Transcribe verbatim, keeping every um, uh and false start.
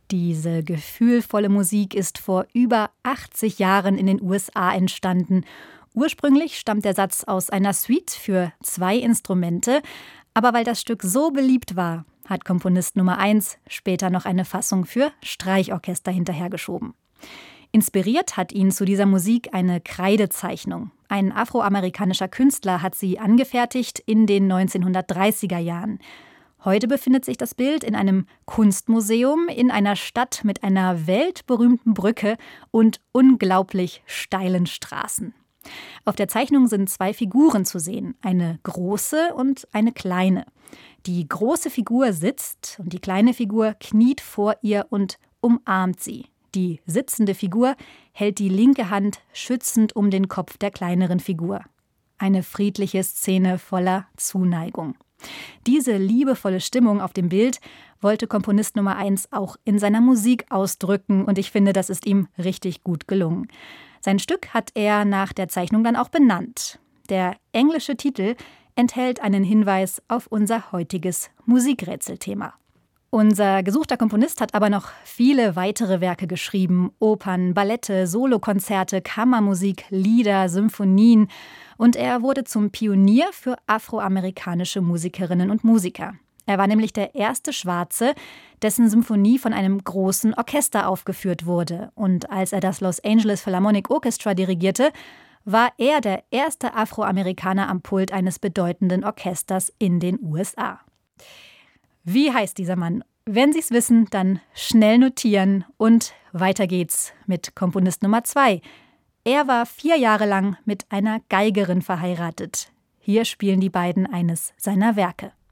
Diese gefühlvolle Musik ist vor über achtzig Jahren in den U S A entstanden. Ursprünglich stammt der Satz aus einer Suite für zwei Instrumente, aber weil das Stück so beliebt war, hat Komponist Nummer eins später noch eine Fassung für Streichorchester hinterhergeschoben. Inspiriert hat ihn zu dieser Musik eine Kreidezeichnung. Ein afroamerikanischer Künstler hat sie angefertigt in den neunzehnhundertdreißiger Jahren. Heute befindet sich das Bild in einem Kunstmuseum in einer Stadt mit einer weltberühmten Brücke und unglaublich steilen Straßen. Auf der Zeichnung sind zwei Figuren zu sehen, eine große und eine kleine. Die große Figur sitzt und die kleine Figur kniet vor ihr und umarmt sie. Die sitzende Figur hält die linke Hand schützend um den Kopf der kleineren Figur. Eine friedliche Szene voller Zuneigung. Diese liebevolle Stimmung auf dem Bild wollte Komponist Nummer eins auch in seiner Musik ausdrücken und ich finde, das ist ihm richtig gut gelungen. Sein Stück hat er nach der Zeichnung dann auch benannt. Der englische Titel enthält einen Hinweis auf unser heutiges Musikrätselthema. Unser gesuchter Komponist hat aber noch viele weitere Werke geschrieben: Opern, Ballette, Solokonzerte, Kammermusik, Lieder, Symphonien. Und er wurde zum Pionier für afroamerikanische Musikerinnen und Musiker. Er war nämlich der erste Schwarze, dessen Symphonie von einem großen Orchester aufgeführt wurde. Und als er das Los Angeles Philharmonic Orchestra dirigierte, war er der erste Afroamerikaner am Pult eines bedeutenden Orchesters in den U S A. Wie heißt dieser Mann? Wenn Sie es wissen, dann schnell notieren und weiter geht's mit Komponist Nummer zwei. Er war vier Jahre lang mit einer Geigerin verheiratet. Hier spielen die beiden eines seiner Werke.